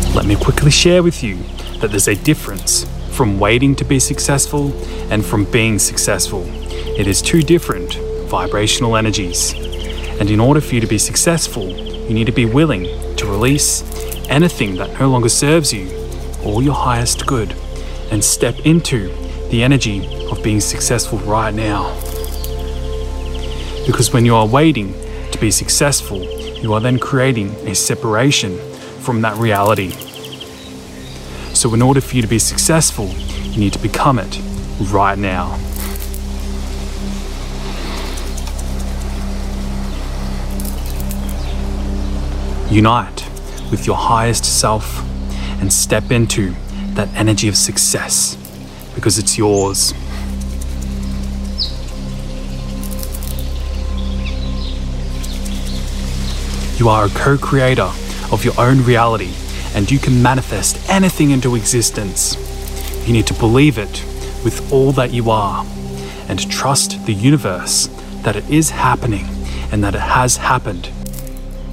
Let me quickly share with you that there's a difference from waiting to be successful and from being successful. It is two different vibrational energies. And in order for you to be successful, you need to be willing to release anything that no longer serves you or your highest good and step into the energy of being successful right now. Because when you are waiting to be successful, you are then creating a separation from that reality. So in order for you to be successful, you need to become it right now. Unite with your highest self and step into that energy of success because it's yours. You are a co-creator of your own reality and you can manifest anything into existence. You need to believe it with all that you are and trust the universe that it is happening and that it has happened